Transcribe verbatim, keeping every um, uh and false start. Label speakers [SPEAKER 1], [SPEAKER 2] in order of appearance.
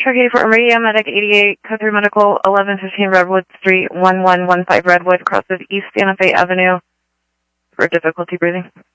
[SPEAKER 1] Sergey for Radio Medic eighty-eight, Code three Medical, eleven fifteen Redwood Street, one one one five Redwood, across of East Santa Fe Avenue for difficulty breathing.